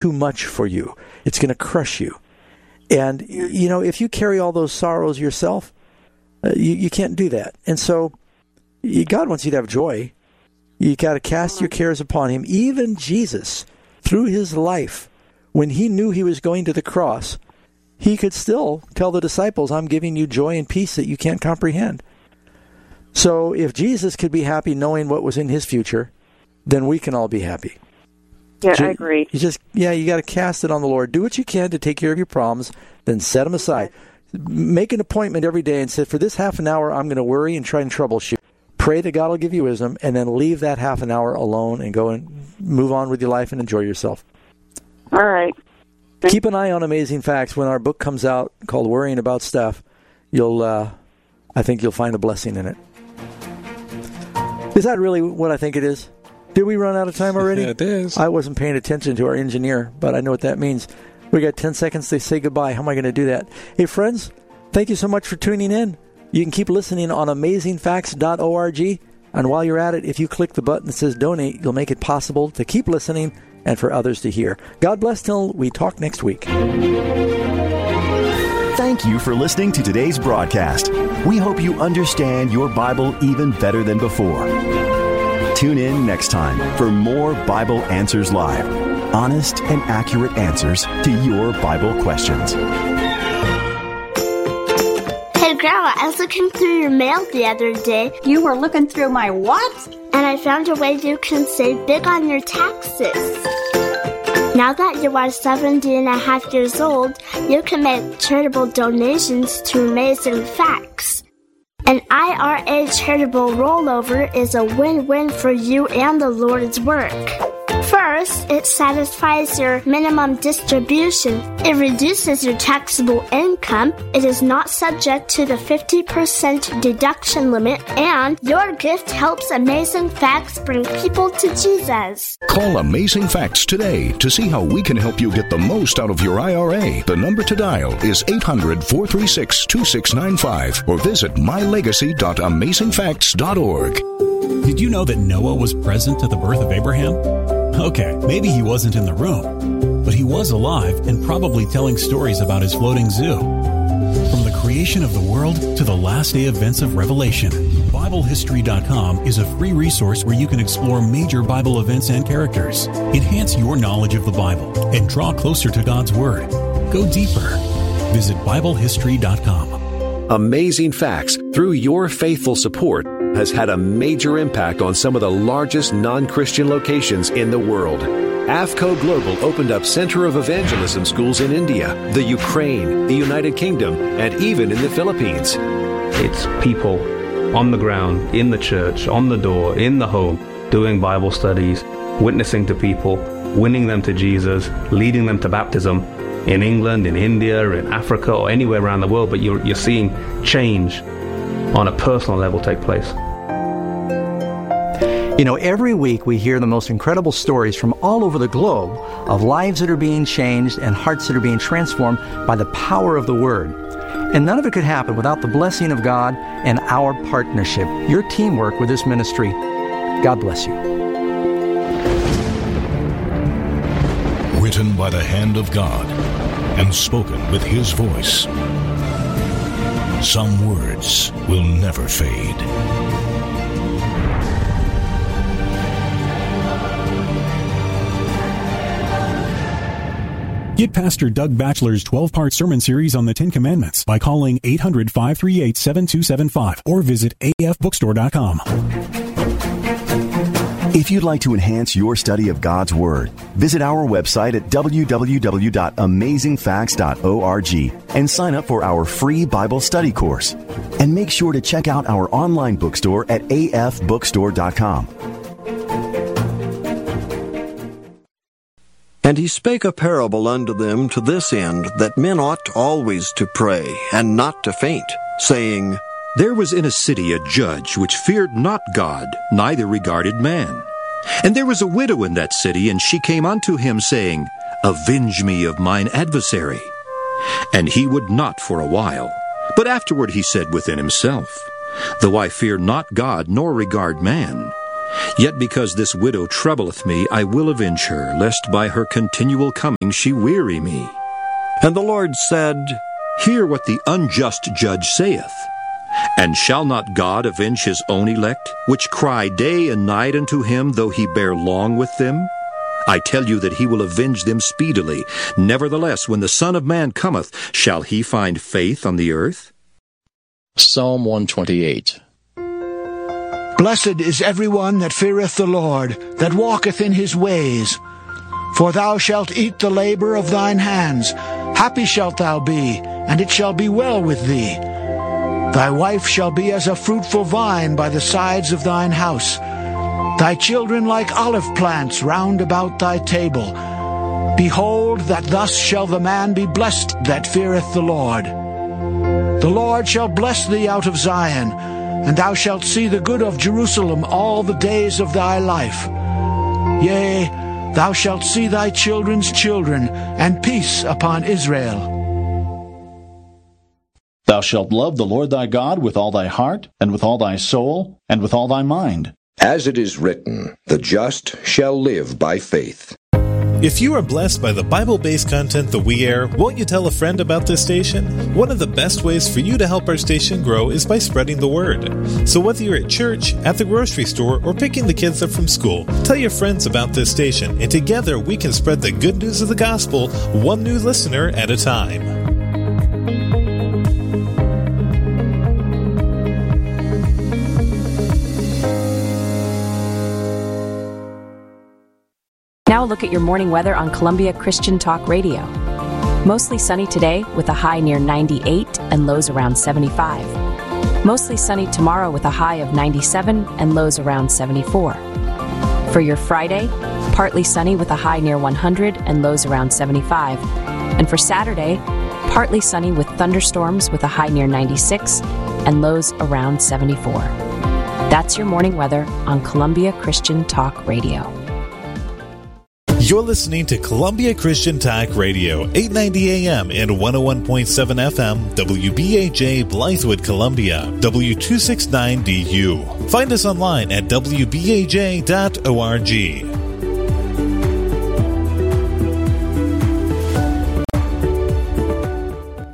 too much for you. It's going to crush you. And, if you carry all those sorrows yourself, you can't do that. And so God wants you to have joy. You got to cast your cares upon him. Even Jesus, through his life, when he knew he was going to the cross, he could still tell the disciples, I'm giving you joy and peace that you can't comprehend. So if Jesus could be happy knowing what was in his future, then we can all be happy. Yeah, I agree. You got to cast it on the Lord. Do what you can to take care of your problems, then set them aside. Make an appointment every day and say, for this half an hour, I'm going to worry and try and troubleshoot. Pray that God will give you wisdom, and then leave that half an hour alone and go and move on with your life and enjoy yourself. All right. Keep an eye on Amazing Facts. When our book comes out called Worrying About Stuff, I think you'll find a blessing in it. Is that really what I think it is? Did we run out of time already? Yeah, it is. I wasn't paying attention to our engineer, but I know what that means. We got 10 seconds to say goodbye. How am I going to do that? Hey, friends, thank you so much for tuning in. You can keep listening on amazingfacts.org. And while you're at it, if you click the button that says donate, you'll make it possible to keep listening and for others to hear. God bless till we talk next week. Thank you for listening to today's broadcast. We hope you understand your Bible even better than before. Tune in next time for more Bible Answers Live. Honest and accurate answers to your Bible questions. Hey, Grandma, I was looking through your mail the other day. You were looking through my what? And I found a way you can save big on your taxes. Now that you are 70 and a half years old, you can make charitable donations to Amazing Facts. An IRA charitable rollover is a win-win for you and the Lord's work. First, it satisfies your minimum distribution. It reduces your taxable income. It is not subject to the 50% deduction limit. And your gift helps Amazing Facts bring people to Jesus. Call Amazing Facts today to see how we can help you get the most out of your IRA. The number to dial is 800-436-2695 or visit mylegacy.amazingfacts.org. Did you know that Noah was present at the birth of Abraham? Okay, maybe he wasn't in the room, but he was alive and probably telling stories about his floating zoo. From the creation of the world to the last day events of Revelation, BibleHistory.com is a free resource where you can explore major Bible events and characters, enhance your knowledge of the Bible, and draw closer to God's Word. Go deeper. Visit BibleHistory.com. Amazing Facts, through your faithful support, has had a major impact on some of the largest non-Christian locations in the world. AFCO Global opened up Center of Evangelism schools in India, the Ukraine, the United Kingdom, and even in the Philippines. It's people on the ground, in the church, on the door, in the home, doing Bible studies, witnessing to people, winning them to Jesus, leading them to baptism in England, in India, in Africa, or anywhere around the world. But you're seeing change on a personal level take place. You know, every week we hear the most incredible stories from all over the globe of lives that are being changed and hearts that are being transformed by the power of the Word. And none of it could happen without the blessing of God and our partnership, your teamwork with this ministry. God bless you. Written by the hand of God and spoken with His voice. Some words will never fade. Get Pastor Doug Batchelor's 12-part sermon series on the Ten Commandments by calling 800-538-7275 or visit afbookstore.com. If you'd like to enhance your study of God's Word, visit our website at www.amazingfacts.org and sign up for our free Bible study course. And make sure to check out our online bookstore at afbookstore.com. And he spake a parable unto them to this end, that men ought always to pray, and not to faint, saying, There was in a city a judge which feared not God, neither regarded man. And there was a widow in that city, and she came unto him, saying, Avenge me of mine adversary. And he would not for a while. But afterward he said within himself, Though I fear not God, nor regard man, Yet because this widow troubleth me, I will avenge her, lest by her continual coming she weary me. And the Lord said, Hear what the unjust judge saith. And shall not God avenge his own elect, which cry day and night unto him, though he bear long with them? I tell you that he will avenge them speedily. Nevertheless, when the Son of Man cometh, shall he find faith on the earth? Psalm 128. Blessed is every one that feareth the Lord, that walketh in his ways. For thou shalt eat the labor of thine hands. Happy shalt thou be, and it shall be well with thee. Thy wife shall be as a fruitful vine by the sides of thine house, thy children like olive plants round about thy table. Behold, that thus shall the man be blessed that feareth the Lord. The Lord shall bless thee out of Zion, and thou shalt see the good of Jerusalem all the days of thy life. Yea, thou shalt see thy children's children, and peace upon Israel. Thou shalt love the Lord thy God with all thy heart, and with all thy soul, and with all thy mind. As it is written, the just shall live by faith. If you are blessed by the Bible-based content that we air, won't you tell a friend about this station? One of the best ways for you to help our station grow is by spreading the word. So whether you're at church, at the grocery store, or picking the kids up from school, tell your friends about this station, and together we can spread the good news of the gospel one new listener at a time. Now a look at your morning weather on Columbia Christian Talk Radio. Mostly sunny today with a high near 98 and lows around 75. Mostly sunny tomorrow with a high of 97 and lows around 74. For your Friday, partly sunny with a high near 100 and lows around 75. And for Saturday, partly sunny with thunderstorms with a high near 96 and lows around 74. That's your morning weather on Columbia Christian Talk Radio. You're listening to Columbia Christian Talk Radio, 890 AM and 101.7 FM, WBAJ Blythewood, Columbia, W269DU. Find us online at wbaj.org.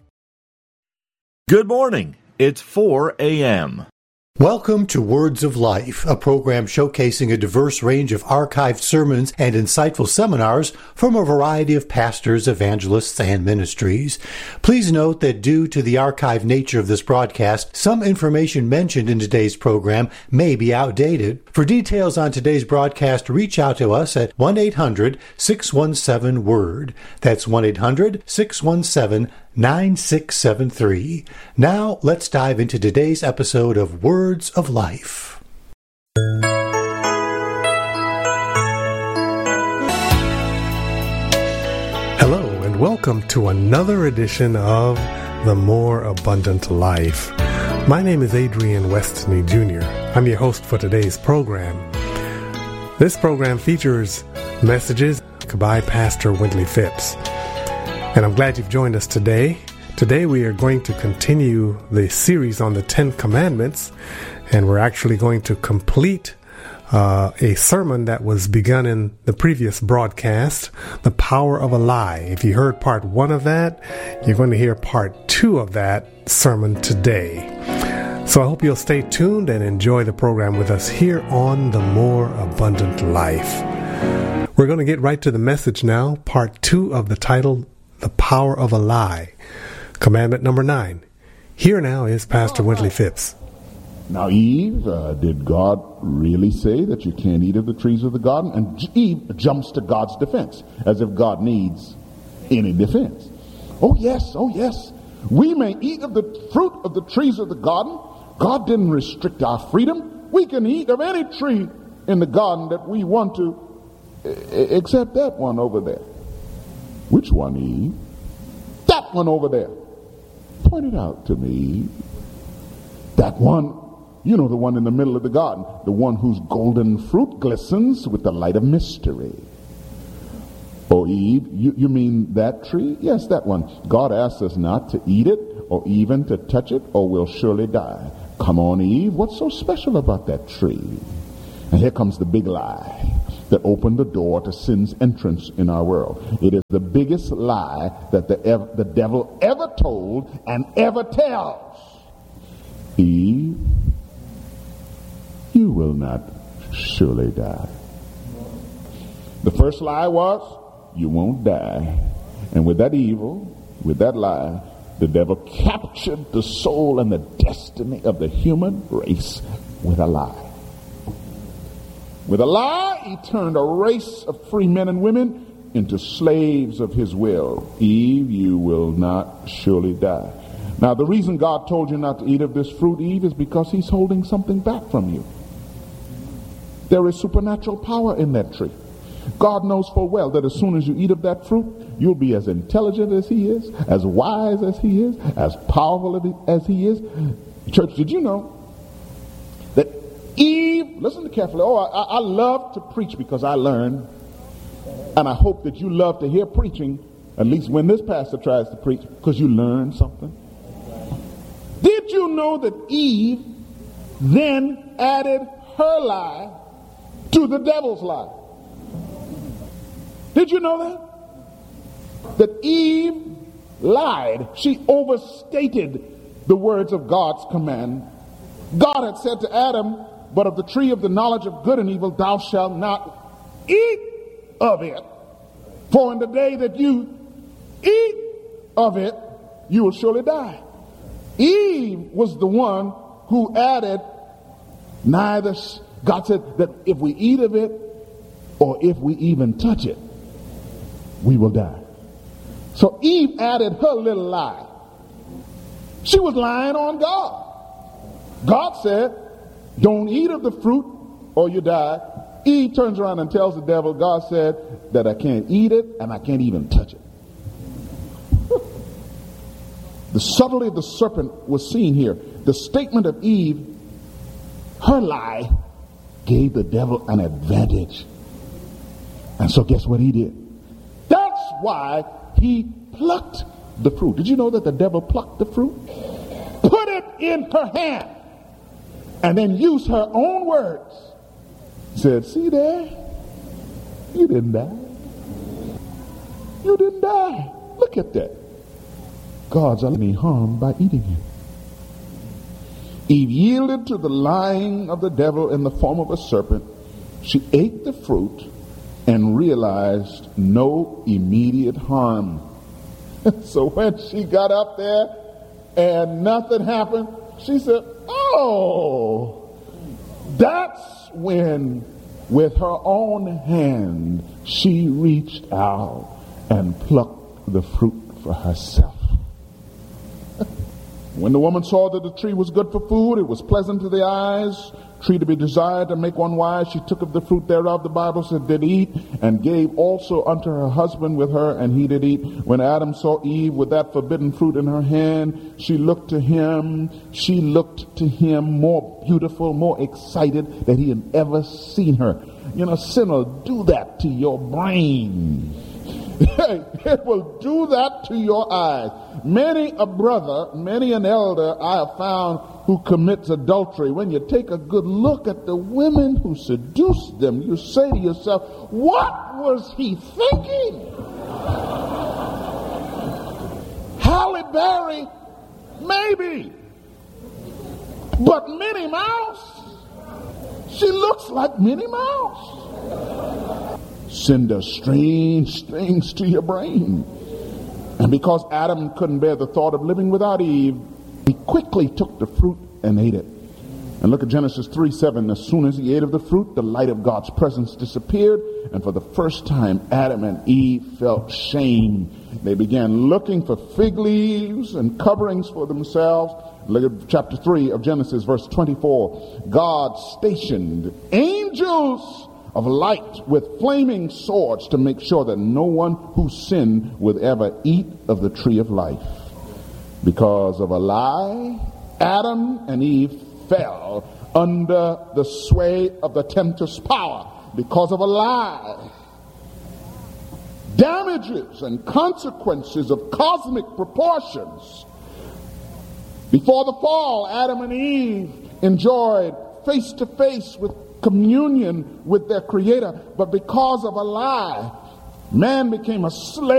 Good morning. It's 4 a.m. Welcome to Words of Life, a program showcasing a diverse range of archived sermons and insightful seminars from a variety of pastors, evangelists, and ministries. Please note that due to the archived nature of this broadcast, some information mentioned in today's program may be outdated. For details on today's broadcast, reach out to us at 1-800-617-WORD. That's 1-800-617-9673. Now, let's dive into today's episode of Words of Life. Hello, and welcome to another edition of The More Abundant Life. My name is Adrian Westney Jr. I'm your host for today's program. This program features messages by Pastor Wendley Phipps. And I'm glad you've joined us today. Today we are going to continue the series on the 10 Commandments, and we're actually going to complete a sermon that was begun in the previous broadcast, The Power of a Lie. If you heard part 1 of that, you're going to hear part 2 of that sermon today. So I hope you'll stay tuned and enjoy the program with us here on The More Abundant Life. We're going to get right to the message now, part 2 of the title, The Power of a Lie. Commandment number 9. Here now is Pastor Wendley Phipps. Now, Eve, did God really say that you can't eat of the trees of the garden? And Eve jumps to God's defense, as if God needs any defense. Oh, yes, we may eat of the fruit of the trees of the garden. God didn't restrict our freedom. We can eat of any tree in the garden that we want to, except that one over there. Which one, Eve? That one over there. Point it out to me. That one, you know, the one in the middle of the garden, the one whose golden fruit glistens with the light of mystery. Oh, Eve, you mean that tree? Yes, that one. God asks us not to eat it or even to touch it, or we'll surely die. Come on, Eve, what's so special about that tree? And here comes the big lie that opened the door to sin's entrance in our world. It is the biggest lie that the devil ever told and ever tells. Eve, you will not surely die. The first lie was, you won't die. And with that evil, with that lie, the devil captured the soul and the destiny of the human race with a lie. With a lie, he turned a race of free men and women into slaves of his will. Eve, you will not surely die. Now, the reason God told you not to eat of this fruit, Eve, is because he's holding something back from you. There is supernatural power in that tree. God knows full well that as soon as you eat of that fruit, you'll be as intelligent as he is, as wise as he is, as powerful as he is. Church, did you know that Eve, listen carefully, I love to preach because I learn, and I hope that you love to hear preaching, at least when this pastor tries to preach, because you learn something. Did you know that Eve then added her lie to the devil's lie? Did you know that? That Eve lied. She overstated the words of God's command. God had said to Adam, but of the tree of the knowledge of good and evil thou shalt not eat of it. For in the day that you eat of it, you will surely die. Eve was the one who added neither. God said that if we eat of it or if we even touch it, we will die. So Eve added her little lie. She was lying on God. God said, don't eat of the fruit or you die. Eve turns around and tells the devil, God said that I can't eat it and I can't even touch it. The subtlety of the serpent was seen here. The statement of Eve, her lie, gave the devil an advantage. And so guess what he did? That's why he plucked the fruit. Did you know that the devil plucked the fruit? Put it in her hand. And then used her own words. Said, see there? You didn't die. You didn't die. Look at that. God's any harm by eating it. Eve yielded to the lying of the devil in the form of a serpent. She ate the fruit and realized no immediate harm. So when she got up there and nothing happened, she said, oh, that's when with her own hand she reached out and plucked the fruit for herself. When the woman saw that the tree was good for food, it was pleasant to the eyes, tree to be desired to make one wise, she took of the fruit thereof, the Bible said, did eat, and gave also unto her husband with her, and he did eat. When Adam saw Eve with that forbidden fruit in her hand, she looked to him more beautiful, more excited than he had ever seen her. You know, sin will do that to your brain. It will do that to your eyes. Many a brother, many an elder I have found who commits adultery, when you take a good look at the women who seduced them, you say to yourself, what was he thinking? Halle Berry, maybe. But Minnie Mouse, she looks like Minnie Mouse. Sin does strange things to your brain. And because Adam couldn't bear the thought of living without Eve, he quickly took the fruit and ate it. And look at Genesis 3:7. As soon as he ate of the fruit, the light of God's presence disappeared. And for the first time, Adam and Eve felt shame. They began looking for fig leaves and coverings for themselves. Look at chapter 3 of Genesis, verse 24. God stationed angels of light with flaming swords to make sure that no one who sinned would ever eat of the tree of life. Because of a lie, Adam and Eve fell under the sway of the tempter's power. Because of a lie, damages and consequences of cosmic proportions. Before the fall, Adam and Eve enjoyed face-to-face with communion with their Creator, but because of a lie, man became a slave